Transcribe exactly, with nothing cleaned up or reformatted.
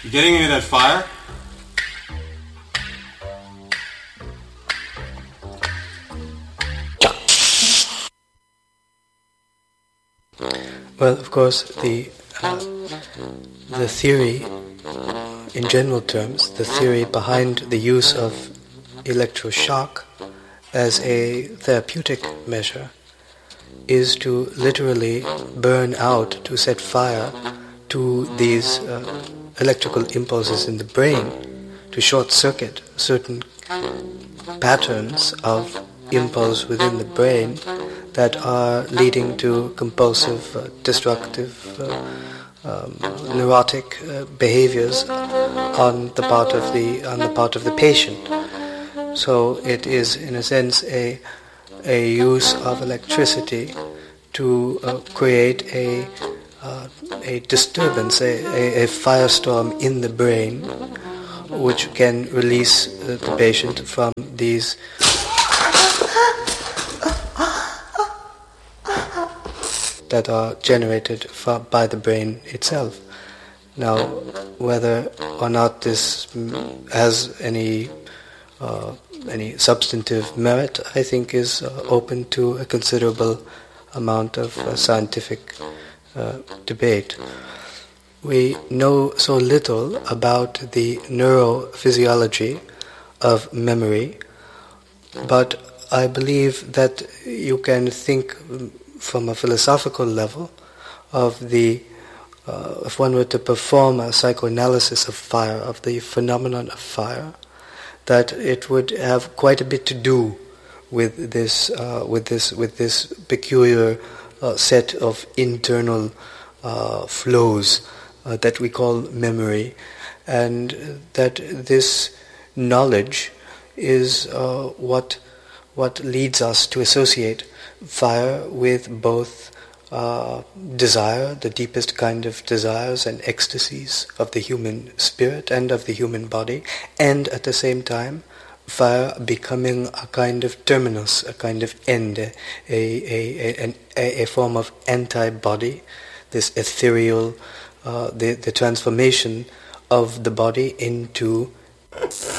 You getting any of that fire? Well, of course, the uh, the theory, in general terms, the theory behind the use of electroshock as a therapeutic measure is to literally burn out, to set fire to these uh, electrical impulses in the brain, to short-circuit certain patterns of impulse within the brain that are leading to compulsive, uh, destructive, uh, um, neurotic uh, behaviors on the part of the on the part of the patient. So it is, in a sense, a a use of electricity to uh, create a uh, a disturbance, a, a, a firestorm in the brain, which can release uh, the patient from these that are generated from, by the brain itself. Now, whether or not this has any uh, any substantive merit, I think is uh, open to a considerable amount of uh, scientific uh, debate. We know so little about the neurophysiology of memory, but I believe that you can think from a philosophical level of the, uh, if one were to perform a psychoanalysis of fire, of the phenomenon of fire, that it would have quite a bit to do with this, uh, with this, with this peculiar uh, set of internal uh, flows uh, that we call memory, and that this knowledge is uh, what what leads us to associate fire with both uh, desire, the deepest kind of desires and ecstasies of the human spirit and of the human body, and at the same time fire becoming a kind of terminus, a kind of end, a, a, a, a form of antibody, this ethereal, uh, the, the transformation of the body into